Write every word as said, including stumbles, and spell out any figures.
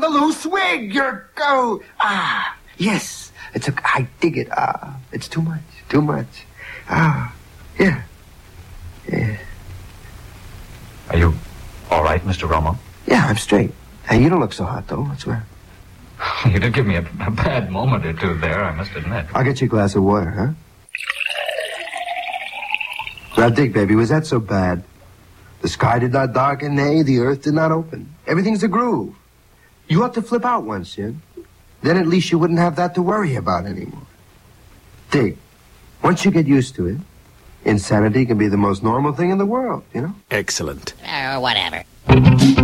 loose wig. You're go. Ah, yes. It's a. I dig it. Ah, it's too much. Too much. Ah, yeah, yeah. Are you all right, Mister Romo? Yeah, I'm straight. Hey, you don't look so hot though. What's wrong? You did give me a, a bad moment or two there, I must admit. I'll get you a glass of water, huh? Now, dig, baby, was that so bad? The sky did not darken, nay, the earth did not open. Everything's a groove. You ought to flip out once, Jen. Then at least you wouldn't have that to worry about anymore. Dig, once you get used to it, insanity can be the most normal thing in the world, you know? Excellent. Or whatever.